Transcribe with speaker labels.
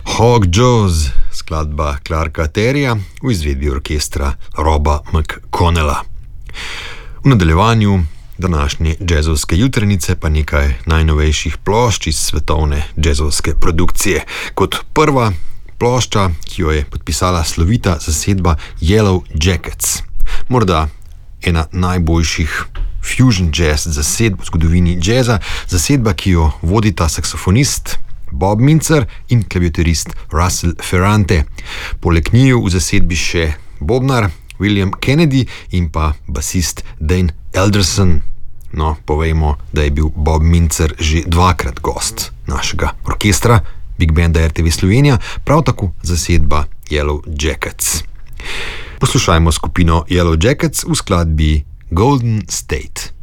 Speaker 1: Hawk Jaws, skladba Clarka Terryja v izvedbi orkestra Roba McConnella. V nadaljevanju današnje jazzovske jutrenice pa nekaj najnovejših plošč iz svetovne jazzovske produkcije. Kot prva plošča, ki jo je podpisala slovita zasedba Yellow Jackets. Morda ena najboljših fusion jazz zasedb v zgodovini jazza, zasedba, ki jo vodita saksofonist Bob Mintzer in klaviaturist Russell Ferrante. Poleg njiju v zasedbi še bobnar William Kennedy in pa basist Dane Alderson. No, povejmo, da je bil Bob Mintzer že dvakrat gost našega orkestra Big Banda RTV Slovenija, prav tako zasedba Yellow Jackets. Poslušajmo skupino Yellow Jackets v skladbi Golden State.